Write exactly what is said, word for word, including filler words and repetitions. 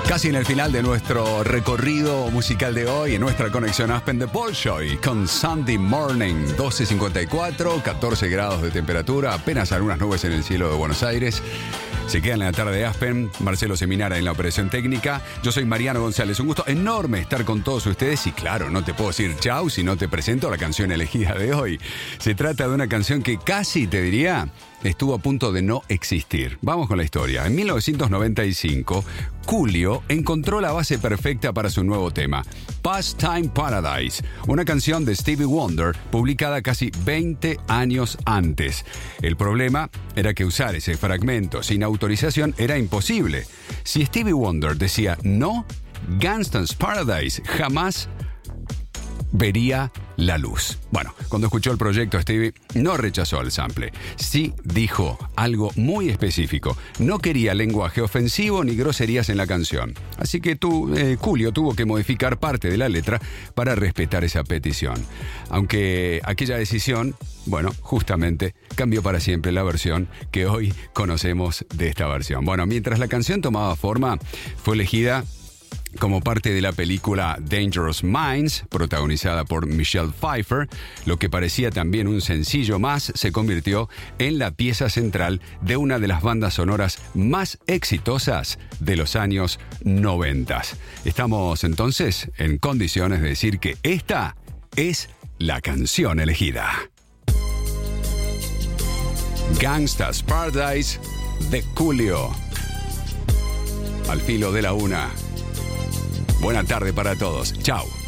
Casi en el final de nuestro recorrido musical de hoy, en nuestra conexión Aspen de Bolshoi, con Sunday Morning, doce cincuenta y cuatro, catorce grados de temperatura, apenas algunas nubes en el cielo de Buenos Aires. Se quedan en la tarde de Aspen, Marcelo Seminara en la operación técnica. Yo soy Mariano González, un gusto enorme estar con todos ustedes y claro, no te puedo decir chau si no te presento la canción elegida de hoy. Se trata de una canción que casi, te diría, estuvo a punto de no existir. Vamos con la historia. En mil novecientos noventa y cinco, Coolio encontró la base perfecta para su nuevo tema, Pastime Paradise, una canción de Stevie Wonder publicada casi veinte años antes. El problema era que usar ese fragmento sin autorización era imposible. Si Stevie Wonder decía no, Gangsta's Paradise jamás vería la luz. Bueno, cuando escuchó el proyecto, Stevie no rechazó el sample. Sí dijo algo muy específico. No quería lenguaje ofensivo ni groserías en la canción. Así que tú, eh, Coolio tuvo que modificar parte de la letra para respetar esa petición. Aunque aquella decisión, bueno, justamente cambió para siempre la versión que hoy conocemos de esta versión. Bueno, mientras la canción tomaba forma, fue elegida como parte de la película Dangerous Minds, protagonizada por Michelle Pfeiffer. Lo que parecía también un sencillo más se convirtió en la pieza central de una de las bandas sonoras más exitosas de los años noventa. Estamos entonces en condiciones de decir que esta es la canción elegida. Gangsta's Paradise de Coolio. Al filo de la una. Buena tarde para todos. Chao.